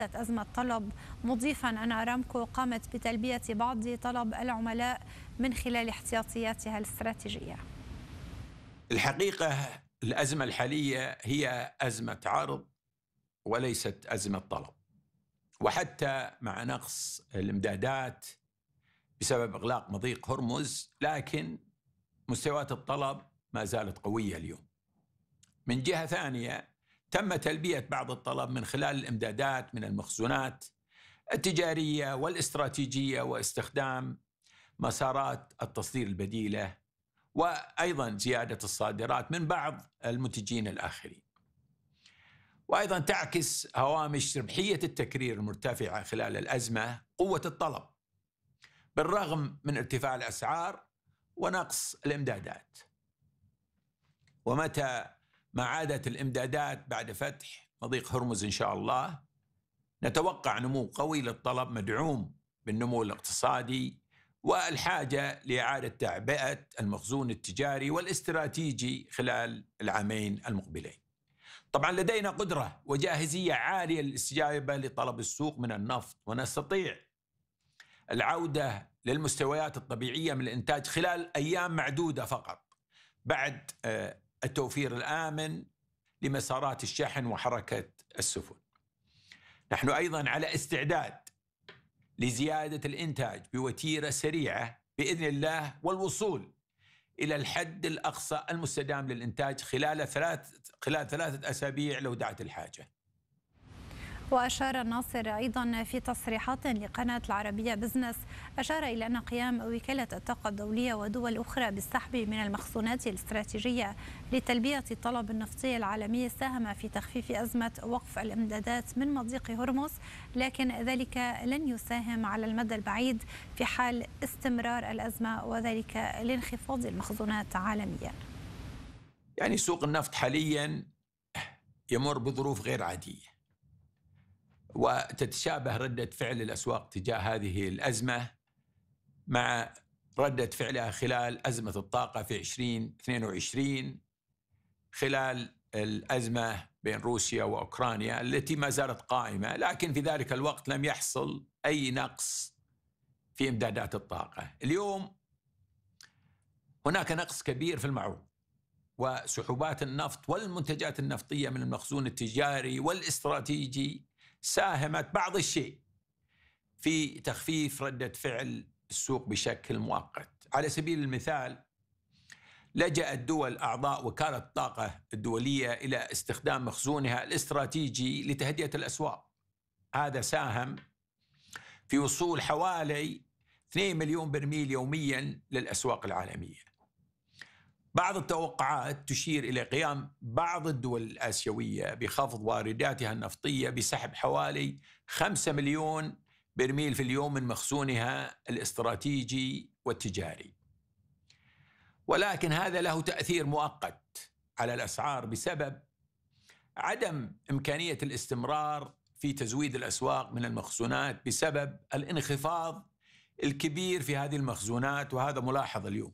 أزمة طلب، مضيفا أن أرامكو قامت بتلبية بعض طلب العملاء من خلال احتياطياتها الاستراتيجية. الحقيقة الأزمة الحالية هي أزمة عرض وليست أزمة طلب، وحتى مع نقص الإمدادات بسبب إغلاق مضيق هرمز، لكن مستويات الطلب ما زالت قوية اليوم. من جهة ثانية تم تلبية بعض الطلب من خلال الإمدادات من المخزونات التجارية والاستراتيجية واستخدام مسارات التصدير البديلة، وأيضا زيادة الصادرات من بعض المنتجين الآخرين. وأيضا تعكس هوامش ربحية التكرير المرتفعة خلال الأزمة قوة الطلب بالرغم من ارتفاع الأسعار ونقص الإمدادات. ومتى ما عادت الإمدادات بعد فتح مضيق هرمز إن شاء الله، نتوقع نمو قوي للطلب مدعوم بالنمو الاقتصادي والحاجة لإعادة تعبئة المخزون التجاري والاستراتيجي خلال العامين المقبلين. طبعا لدينا قدرة وجاهزية عالية للاستجابة لطلب السوق من النفط، ونستطيع العودة للمستويات الطبيعية من الإنتاج خلال أيام معدودة فقط بعد التوفير الآمن لمسارات الشحن وحركة السفن. نحن أيضا على استعداد لزيادة الإنتاج بوتيرة سريعة بإذن الله، والوصول إلى الحد الأقصى المستدام للإنتاج خلال 3 أسابيع لو دعت الحاجة. وأشار الناصر أيضا في تصريحات لقناة العربية بزنس، أشار إلى أن قيام وكالة الطاقة الدولية ودول أخرى بالسحب من المخزونات الاستراتيجية لتلبية الطلب النفطي العالمي ساهم في تخفيف أزمة وقف الإمدادات من مضيق هرمز، لكن ذلك لن يساهم على المدى البعيد في حال استمرار الأزمة، وذلك لانخفاض المخزونات عالميا. يعني سوق النفط حاليا يمر بظروف غير عادية، وتتشابه ردة فعل الأسواق تجاه هذه الأزمة مع ردة فعلها خلال أزمة الطاقة في 2022، خلال الأزمة بين روسيا وأوكرانيا التي ما زالت قائمة، لكن في ذلك الوقت لم يحصل أي نقص في إمدادات الطاقة. اليوم هناك نقص كبير في المعروض، وسحوبات النفط والمنتجات النفطية من المخزون التجاري والاستراتيجي ساهمت بعض الشيء في تخفيف ردة فعل السوق بشكل مؤقت. على سبيل المثال، لجأت دول أعضاء وكالة الطاقة الدولية إلى استخدام مخزونها الاستراتيجي لتهدئة الأسواق. هذا ساهم في وصول حوالي 2 مليون برميل يوميا للأسواق العالمية. بعض التوقعات تشير إلى قيام بعض الدول الآسيوية بخفض وارداتها النفطية بسحب حوالي 5 مليون برميل في اليوم من مخزونها الاستراتيجي والتجاري، ولكن هذا له تأثير مؤقت على الأسعار بسبب عدم إمكانية الاستمرار في تزويد الأسواق من المخزونات بسبب الانخفاض الكبير في هذه المخزونات، وهذا ملاحظ اليوم.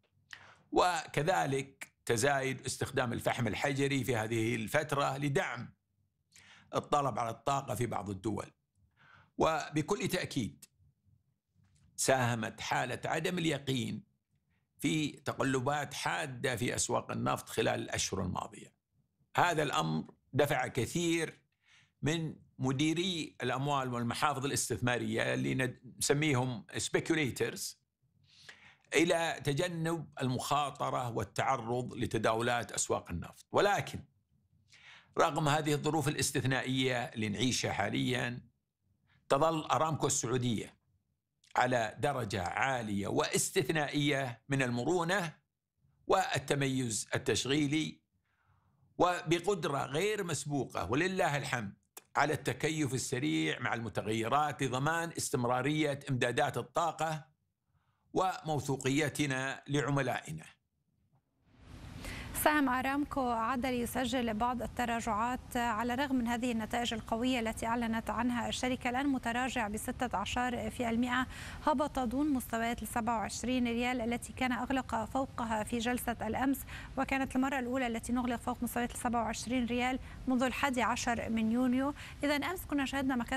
وكذلك تزايد استخدام الفحم الحجري في هذه الفترة لدعم الطلب على الطاقة في بعض الدول. وبكل تأكيد ساهمت حالة عدم اليقين في تقلبات حادة في أسواق النفط خلال الأشهر الماضية. هذا الأمر دفع كثير من مديري الأموال والمحافظ الاستثمارية اللي نسميهم speculators إلى تجنب المخاطرة والتعرض لتداولات أسواق النفط. ولكن رغم هذه الظروف الاستثنائية اللي نعيشها حاليا، تظل أرامكو السعودية على درجة عالية واستثنائية من المرونة والتميز التشغيلي، وبقدرة غير مسبوقة ولله الحمد على التكيف السريع مع المتغيرات لضمان استمرارية إمدادات الطاقة وموثوقيتنا لعملائنا. سهم أرامكو عاد ليسجل بعض التراجعات على الرغم من هذه النتائج القوية التي أعلنت عنها الشركة. الآن متراجع ب16%، هبط دون مستويات 27 ريال التي كان أغلق فوقها في جلسة الأمس، وكانت المرة الأولى التي نغلق فوق مستويات 27 ريال منذ 11 من يونيو. إذا أمس كنا شهدنا